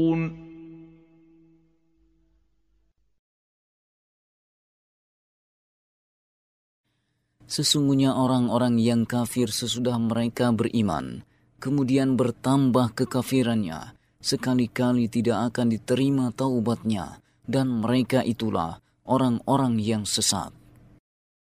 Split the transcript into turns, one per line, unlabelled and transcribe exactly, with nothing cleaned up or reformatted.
Sesungguhnya orang-orang yang kafir sesudah mereka beriman, kemudian bertambah kekafirannya, sekali-kali tidak akan diterima taubatnya, dan mereka itulah orang-orang yang sesat.